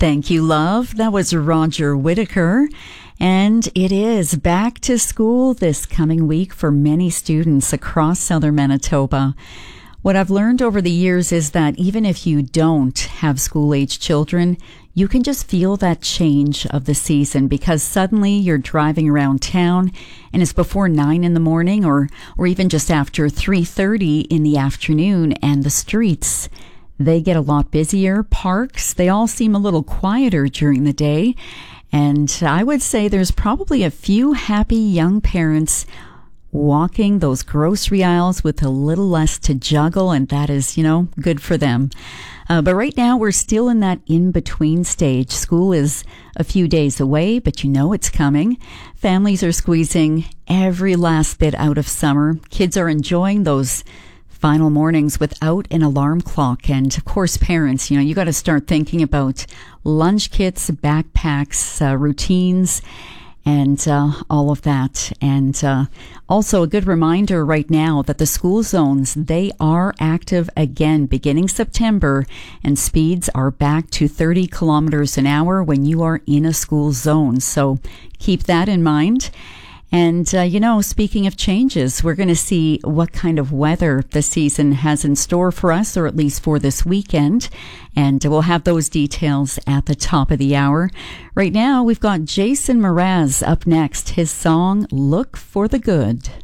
Thank you, love. That was Roger Whittaker. And it is back to school this coming week for many students across southern Manitoba. What I've learned over the years is that even if you don't have school-age children, you can just feel that change of the season because suddenly you're driving around town and it's before 9 in the morning or even just after 3:30 in the afternoon, and the streets, they get a lot busier. Parks, they all seem a little quieter during the day. And I would say there's probably a few happy young parents walking those grocery aisles with a little less to juggle, and that is, good for them. But right now, we're still in that in-between stage. School is a few days away, but it's coming. Families are squeezing every last bit out of summer. Kids are enjoying those final mornings without an alarm clock. And of course, parents, you got to start thinking about lunch kits, backpacks, routines, and all of that. And also a good reminder right now that the school zones, they are active again beginning September, and speeds are back to 30 kilometers an hour when you are in a school zone. So keep that in mind. And, speaking of changes, we're going to see what kind of weather the season has in store for us, or at least for this weekend. And we'll have those details at the top of the hour. Right now, we've got Jason Mraz up next. His song, Look for the Good.